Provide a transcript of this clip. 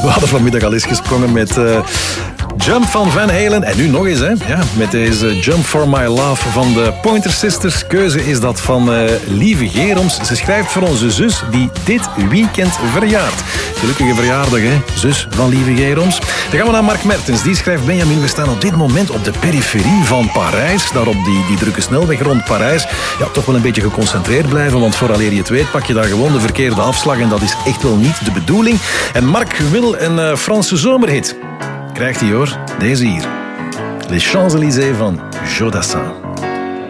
We hadden vanmiddag al eens gesprongen met Jump van Van Halen. En nu nog eens, hè? Ja, met deze Jump for My Love van de Pointer Sisters. Keuze is dat van Lieve Geroms. Ze schrijft voor onze zus die dit weekend verjaart. Gelukkige verjaardag, hè? Zus van Lieve Geroms. Dan gaan we naar Mark Mertens. Die schrijft: Benjamin, we staan op dit moment op de periferie van Parijs. Daar op die drukke snelweg rond Parijs. Ja, toch wel een beetje geconcentreerd blijven, want vooraleer je het weet pak je daar gewoon de verkeerde afslag en dat is echt wel niet de bedoeling. En Mark wil een Franse zomerhit. Krijgt hij hoor, deze hier. Les Champs-Élysées van Jodassin.